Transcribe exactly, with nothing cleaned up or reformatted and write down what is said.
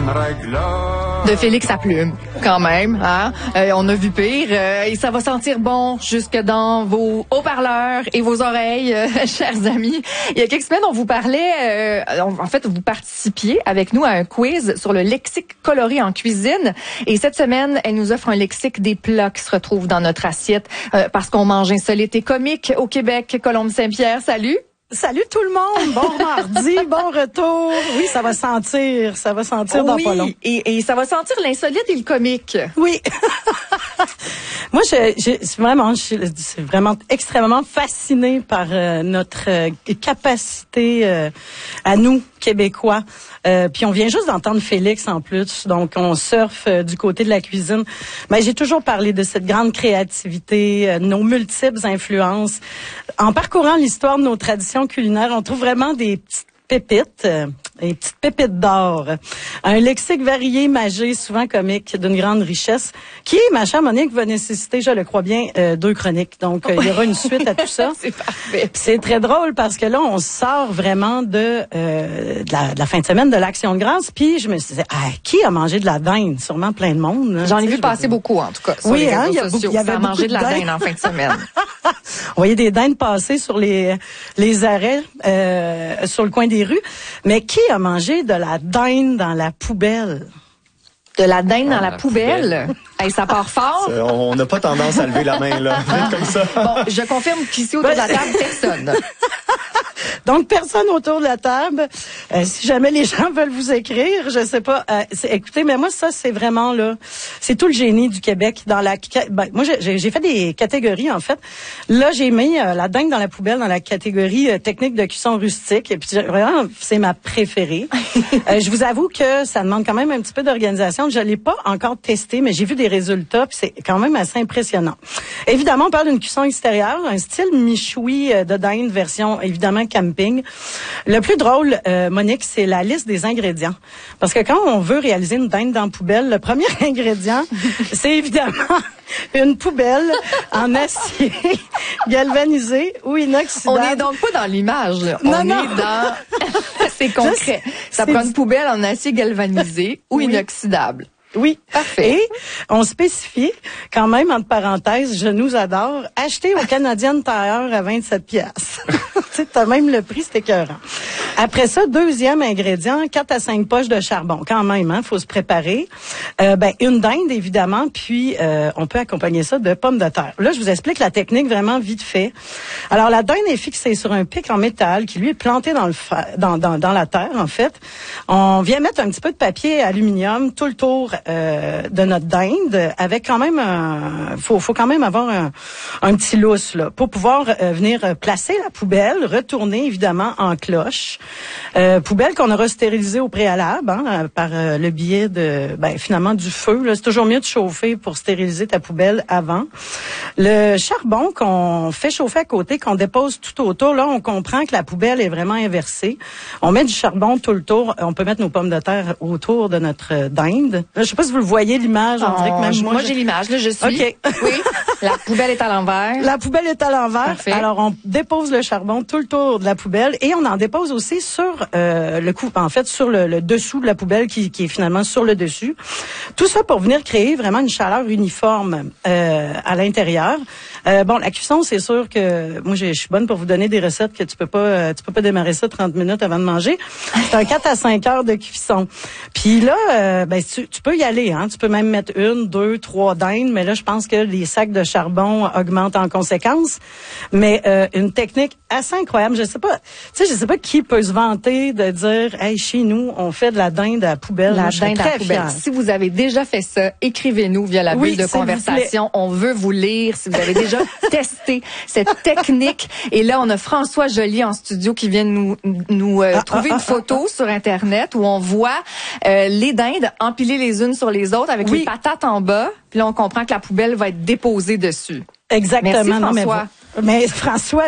une règle. De Félix à Plume, quand même. Hein? Euh, on a vu pire. Euh, et ça va sentir bon jusque dans vos haut-parleurs et vos oreilles, euh, chers amis. Il y a quelques semaines, on vous parlait... Euh, en fait, vous participiez avec nous à un quiz sur le lexique coloré en cuisine. Et cette semaine, elle nous offre un lexique des plats qui se retrouvent dans notre assiette euh, parce qu'on mange insolite et comique au Québec. Colombe Saint-Pierre, salut! Salut tout le monde, bon mardi, bon retour. Oui, ça va sentir, ça va sentir dans oui, pas long. Et, et ça va sentir l'insolite et le comique. Oui. Moi, je, je, c'est vraiment, je, c'est vraiment extrêmement fascinée par euh, notre euh, capacité euh, à nous, Québécois. Euh, puis on vient juste d'entendre Félix en plus, donc on surfe euh, du côté de la cuisine. Mais j'ai toujours parlé de cette grande créativité, euh, nos multiples influences. En parcourant l'histoire de nos traditions culinaires, on trouve vraiment des petites pépites, euh, des petites pépites d'or. Un lexique varié, magique, souvent comique, d'une grande richesse, qui, ma chère Monique, va nécessiter, je le crois bien, euh, deux chroniques. Donc, euh, il y aura une suite à tout ça. C'est parfait. Puis c'est très drôle parce que là, on sort vraiment de, euh, de, la, de la fin de semaine de l'Action de grâce. Puis je me suis dit, ah, qui a mangé de la dinde? Sûrement plein de monde. J'en ai vu passer beaucoup, en tout cas, sur oui, les hein, réseaux il y a, sociaux. il y avait ça a beaucoup mangé de la de dinde en fin de semaine. On voyait des dindes passer sur les les arrêts euh, sur le coin des rues. Mais qui a mangé de la dinde dans la poubelle? De la dinde dans, dans la, la poubelle? poubelle. Hey, ça part fort. Ça, on n'a pas tendance à lever la main, là. Ah. Comme ça. Bon, je confirme qu'ici, autour de la table, personne. Donc, personne autour de la table. Euh, si jamais les gens veulent vous écrire, je sais pas. Euh, écoutez, mais moi, ça, c'est vraiment, là, c'est tout le génie du Québec. Dans la, ben, moi, j'ai, j'ai fait des catégories, en fait. Là, j'ai mis euh, la dinde dans la poubelle dans la catégorie euh, technique de cuisson rustique. Et puis, vraiment, c'est ma préférée. euh, je vous avoue que ça demande quand même un petit peu d'organisation. Je l'ai pas encore testé, mais j'ai vu des résultats, puis c'est quand même assez impressionnant. Évidemment, on parle d'une cuisson extérieure, un style michoui euh, de dinde, version, évidemment, camping. Le plus drôle, euh, Monique, c'est la liste des ingrédients. Parce que quand on veut réaliser une dinde dans la poubelle, le premier ingrédient, c'est évidemment une poubelle en acier galvanisé ou inoxydable. On n'est donc pas dans l'image, là. Non, on non. est dans... c'est concret. Ça prend une poubelle en acier galvanisé ou oui. inoxydable. Oui, parfait. Et on spécifie, quand même, entre parenthèses, je nous adore, acheter au Canadian Tire à vingt-sept piastres. Tu sais, t'as même le prix, c'est écœurant. Après ça, deuxième ingrédient, quatre à cinq poches de charbon. Quand même, hein, faut se préparer. Euh, ben, une dinde, évidemment, puis euh, on peut accompagner ça de pommes de terre. Là, je vous explique la technique vraiment vite fait. Alors, la dinde est fixée sur un pic en métal qui, lui, est planté dans le fa... dans, dans, dans la terre, en fait. On vient mettre un petit peu de papier aluminium tout le tour euh, de notre dinde, avec quand même un... Faut, faut quand même avoir un, un petit lousse, là, pour pouvoir euh, venir placer la poubelle, retourner, évidemment, en cloche. Euh, poubelle qu'on aura stérilisée au préalable, hein, par euh, le biais de, ben, finalement, du feu. Là, c'est toujours mieux de chauffer pour stériliser ta poubelle avant. Le charbon qu'on fait chauffer à côté, qu'on dépose tout autour, là, on comprend que la poubelle est vraiment inversée. On met du charbon tout le tour. On peut mettre nos pommes de terre autour de notre dinde. Là, je sais pas si vous le voyez, l'image. On oh, dirait que même moi, moi je... j'ai l'image. Là, je suis. OK. Oui. La poubelle est à l'envers. La poubelle est à l'envers. Parfait. Alors, on dépose le charbon tout le tour de la poubelle et on en dépose aussi sur euh, le coup, en fait, sur le, le dessous de la poubelle qui, qui est finalement sur le dessus. Tout ça pour venir créer vraiment une chaleur uniforme euh, à l'intérieur. Euh, bon, la cuisson, c'est sûr que moi, je suis bonne pour vous donner des recettes que tu peux pas, euh, tu peux pas démarrer ça trente minutes avant de manger. C'est un quatre à cinq heures de cuisson. Puis là, euh, ben tu, tu peux y aller, hein. Tu peux même mettre une, deux, trois dindes, mais là, je pense que les sacs de charbon augmentent en conséquence. Mais euh, une technique assez incroyable. Je sais pas, tu sais, je sais pas qui peut se vanter de dire, hey, chez nous, on fait de la dinde à la poubelle. La Moi, dinde à la poubelle. Fière. Si vous avez déjà fait ça, écrivez-nous via la oui, bulle de conversation. On veut vous lire. Si vous avez déjà testé cette technique. Et là, on a François Joly en studio qui vient nous nous euh, ah, trouver ah, une ah, photo ah, sur Internet où on voit euh, les dindes empilées les unes sur les autres avec oui. les patates en bas. Puis là, on comprend que la poubelle va être déposée dessus. Exactement. Merci, François. Non, mais, mais François,